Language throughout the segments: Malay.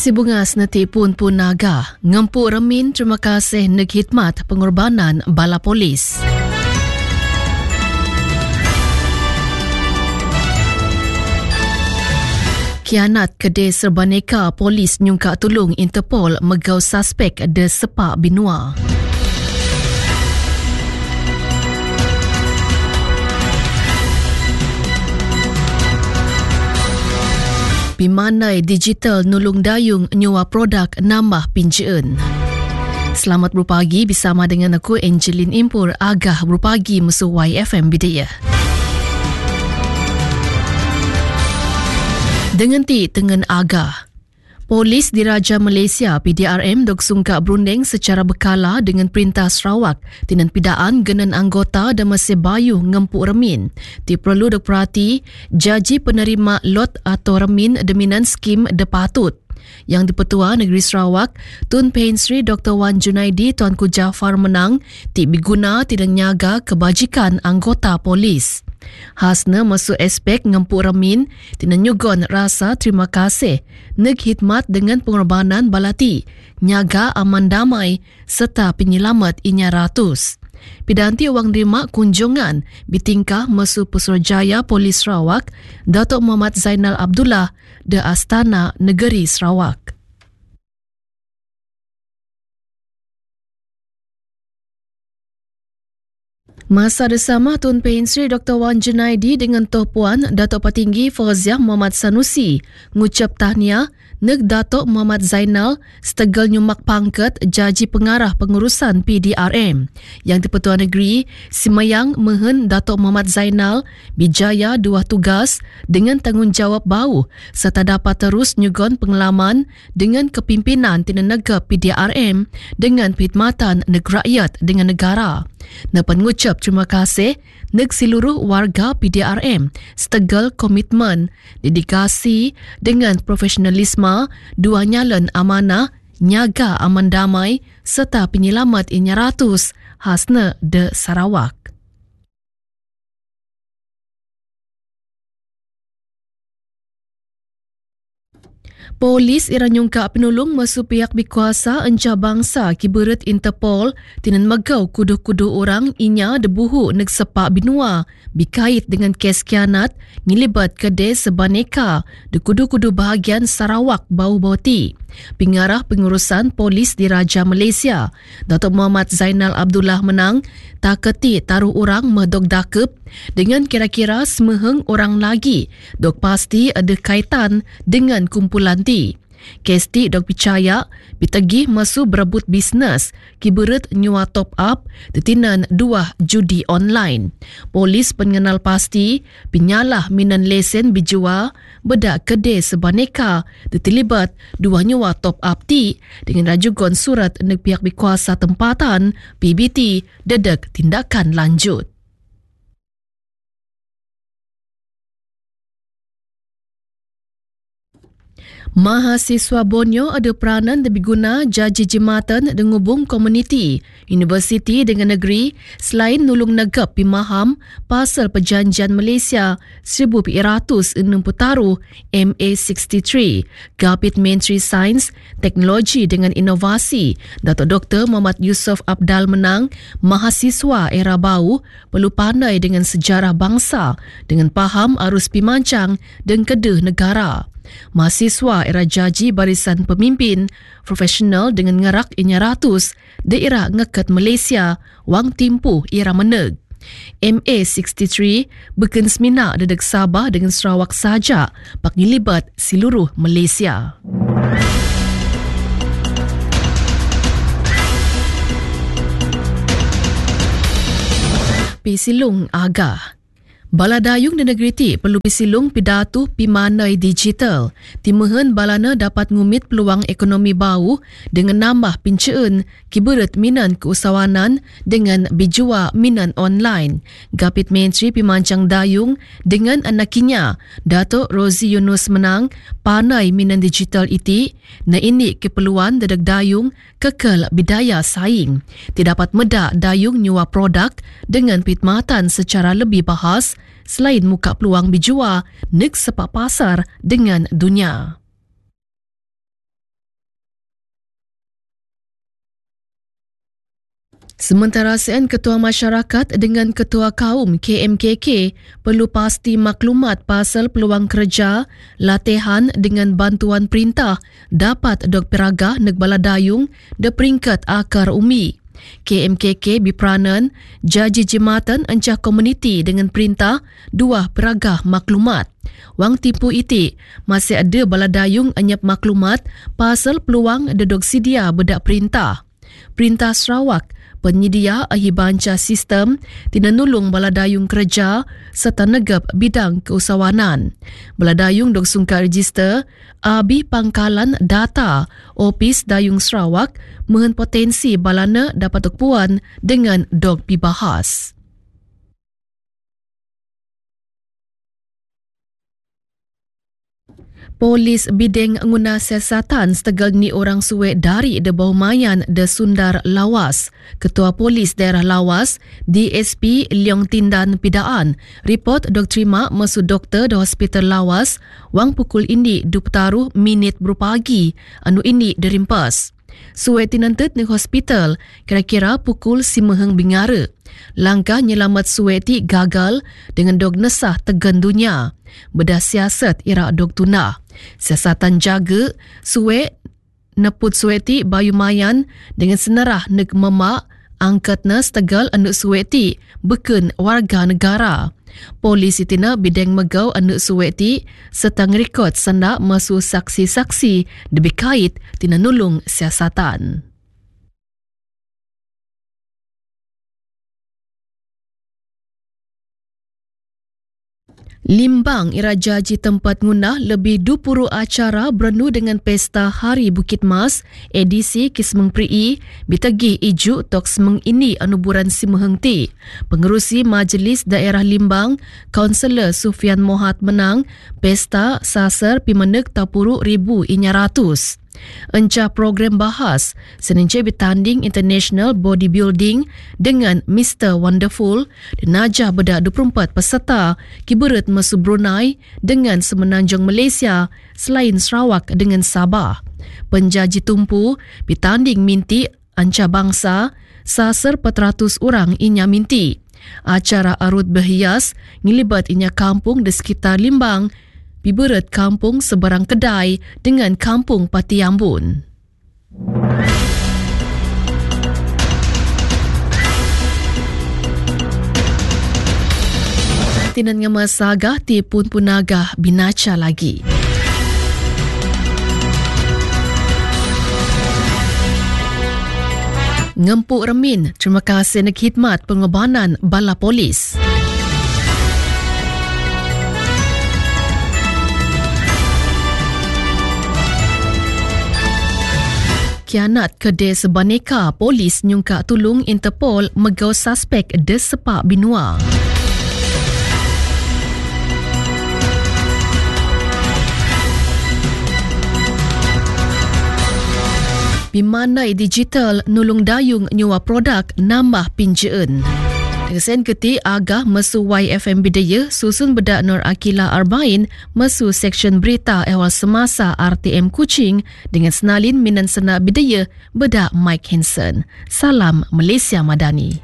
Sibungas nati pun naga. Ngempu remin terima kasih neghitmat pengorbanan bala polis. Kianat kedai serbaneka polis nyungka tulung Interpol megau suspek de sepak binua. Pimanai digital nulung dayung nyua produk nambah pinjaan. Selamat berpagi bersama dengan aku Angeline Impur agah berpagi musuh YFM Bidayah. Dengan tengen agah. Polis Diraja Malaysia PDRM dok sungka berunding secara berkala dengan Perintah Sarawak tinan pidaan genan anggota dan masih bayu ngempuk remin. Ti perlu dok perhati jaji penerima lot atau remin deminan skim depatut. Yang di-Pertua Negeri Sarawak, Tun Pain Sri Dr. Wan Junaidi Tuanku Jaafar menang ti biguna tidak nyaga kebajikan anggota polis. Hasna masuk aspek ngempuk remin tina nyugon rasa terima kasih neghitmat dengan pengorbanan balati nyaga aman damai serta penyelamat inya ratus. Pidanti wang terima kunjungan bitingkah masuk Pusurujaya Polis Sarawak Datuk Muhammad Zainal Abdullah de Astana Negeri Sarawak. Masa bersama Tun Pain Sri Dr. Wan Junaidi dengan Toh Puan Datuk Petinggi Fauziah Muhammad Sanusi ngucap tahniah neg Datuk Muhammad Zainal setegal nyumak pangkat Jaji Pengarah Pengurusan PDRM yang di-Pertua Negeri Simayang mehen Datuk Muhammad Zainal bijaya dua tugas dengan tanggungjawab bau serta dapat terus nyugon pengalaman dengan kepimpinan tina negara PDRM dengan perkhidmatan negeri rakyat dengan negara. Napan ngucap terima kasih neg seluruh warga PDRM setegal komitmen, dedikasi dengan profesionalisme, dua nyalon amanah, nyaga aman damai serta penyelamat inya ratus Hasna de Sarawak. Polis ira nyungka penulung masuk pihak berkuasa encah bangsa kiberit Interpol tinan megau kudu-kudu orang inya debuhu neg sepak binua berkait dengan kes kianat ngilibat kedai sebaneka de kudu-kudu bahagian Sarawak bau-bauti. Pengarah Pengurusan Polis Diraja Malaysia Datuk Muhammad Zainal Abdullah menang taketi taruh orang medok dakep dengan kira-kira semeheng orang lagi dok pasti ada kaitan dengan kumpulan ti. Kes ti dok percaya pitagih masuk berebut bisnes kiberit nyua top up detinan dua judi online. Polis pengenal pasti penyalah minan lesen bijua bedak kedai sebaneka terlibat dua nyua top up ti dengan rajugon surat neg pihak berkuasa tempatan PBT dedek tindakan lanjut. Mahasiswa Borneo ada peranan lebih guna jaji jematan dengubung komuniti, universiti dengan negeri selain nulung negap pimaham pasal perjanjian Malaysia 1960 MA63. Gapit Menteri Sains, Teknologi dengan Inovasi Datuk Dr. Muhammad Yusof Abdal menang mahasiswa era bau perlu pandai dengan sejarah bangsa dengan faham arus pimancang dan kedah negara. Mahasiswa era jaji barisan pemimpin profesional dengan ngerak inya ratus daerah ngeket Malaysia wang timpu era meneg. MA63 beken semina dedek Sabah dengan Sarawak saja pak ngilibat seluruh Malaysia. Pisilung agah. Bala dayung di negeri ti perlu pisilung pidatu pimanai digital. Timehen balana dapat ngumit peluang ekonomi bau dengan nambah pincaan kiberit minan keusahawanan dengan bijua minan online. Gapit Menteri Pimancang Dayung dengan anakinya Datuk Rozi Yunus menang panai minan digital iti na ini keperluan dedek dayung kekal bidaya saing. Tidak dapat medak dayung nyua produk dengan perkhidmatan secara lebih bahas selain muka peluang bijua neg sepak pasar dengan dunia. Sementara sen Ketua Masyarakat dengan Ketua Kaum KMKK perlu pasti maklumat pasal peluang kerja, latihan dengan bantuan perintah dapat dok peragah neg baladayung de peringkat akar umi. KMKK biperanan Jaji Jematan Encah Komuniti dengan perintah dua peragah maklumat. Wang tipu iti masih ada baladayung anyap maklumat pasal peluang dedok sedia bedak perintah. Perintah Sarawak penyedia ahibanca sistem tina nulung baladayung kerja serta negap bidang keusahawanan. Baladayung dok sungka register abi pangkalan data Opis Dayung Sarawak mehen potensi balana dapat dok puan dengan dok dibahas. Polis bidang guna siasatan setegal ni orang suwe dari de Baumayan de Sundar Lawas. Ketua Polis Daerah Lawas, DSP Leong Tindan Pidaan, report dok terima masu doktor de Hospital Lawas, wang pukul ini 20 minit berpagi, anu ini derimpas. Suwe tinantet ni hospital, kira-kira pukul 5 bingara. Langkah nyelamat Suweti gagal dengan dog nesah tegan dunia. Bedah siasat ira dog tunah. Siasatan jaga Suwe neput Suweti bayu mayan dengan senerah neg memak angkatna setegal anak Suweti beken warga negara. Polis itina bidang megau anak Suweti serta ngerekod sandak masu saksi-saksi lebih kait tina nulung siasatan. Limbang ira jaji tempat ngunah lebih 20 acara berenu dengan Pesta Hari Bukit Mas edisi Kismeng Pri bitagi iju tok semeng ini anuburan simeheng ti. Pengerusi Majlis Daerah Limbang, Kaunselor Sufian Mohat menang pesta sasar pimenek tapuru 1,500. Encah program bahas senince bertanding international bodybuilding dengan Mr. Wonderful dan najah beda 24 peserta kiberat masuk Brunei dengan semenanjung Malaysia selain Sarawak dengan Sabah. Penjaji tumpu bertanding minti encah bangsa sasar 400 orang inya minti. Acara arut berhias ngilibat inya kampung di sekitar Limbang Biberat kampung seberang kedai dengan kampung Pati Ambon. Tinan ngama sagah ti pun punagah binaca lagi. Ngempuk remin, terima kasih nak khidmat pengobanan bala polis. Kianat kedai sebaneka polis nyungka tulung Interpol megau suspek de sepak binua. Bimanai digital nulung dayung nyua produk nambah pinjaan. Sen keti agah mesu YFM Bidaya susun bedak Nur Akila Arbain mesu seksyen berita ehwal semasa RTM Kuching dengan senalin minan sena Bidaya bedak Mike Hansen. Salam Malaysia Madani.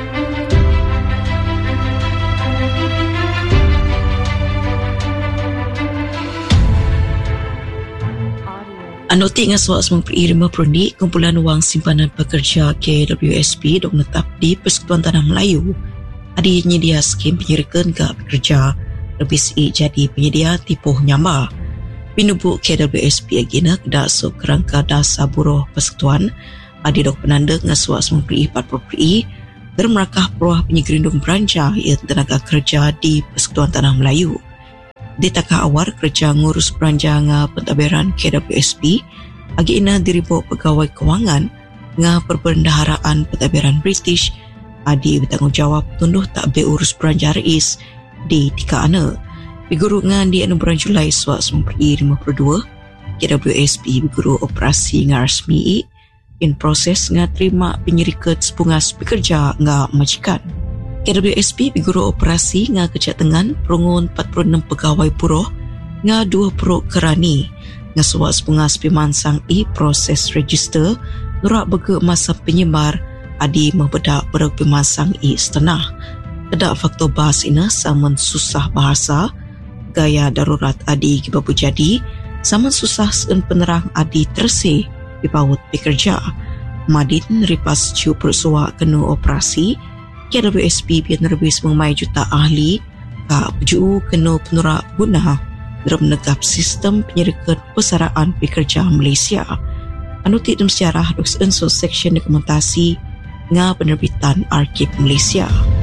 Anotik dengan suak semang peririma perundi kumpulan wang simpanan pekerja KWSP dok menetap di Persekutuan Tanah Melayu adi nyedia skim penyerkan ke pekerja lebih si jadi penyedia tipuh nyamba. Pinubu KWSP agina kedak sok kerangka dasar buruh persekutuan adi dok penanda dengan suak semang peri 40 peri dermerakah peruah penyegerindung beranja ia tenaga kerja di Persekutuan Tanah Melayu. Di takah awar kerja ngurus peranjang pentadbiran KWSP agi ina diribuk pegawai kewangan nga perbendaharaan pentadbiran British adi bertanggungjawab tunduh tak beurus peranjang rais di tika ana. Biguru ngan di bulan Julai suak 1952 KWSP biguru operasi nga rasmi in proses nga terima penyerikat sepungas pekerja nga majikan. KWSP biguru operasi nga kecak tengan perungun 46 pegawai buruh nga 2 peruk kerani nga suak sepungas pimansang proses register nurak bege masa penyebar adi membedak beruk pemasang setengah. Kedak faktor bahas ina saman susah bahasa, gaya darurat adi kibabu jadi, saman susah sen penerang adi terse dipaut bekerja. Madin ripas ciu persua kena operasi, KWSP biar nerbis mengemai juta ahli, ka pejuu kena penurak guna dalam menegap sistem penyerdekaan persaraan pekerja Malaysia. Anutik dalam sejarah Dr. Enso Seksyen Dokumentasi nga penerbitan Arkib Malaysia.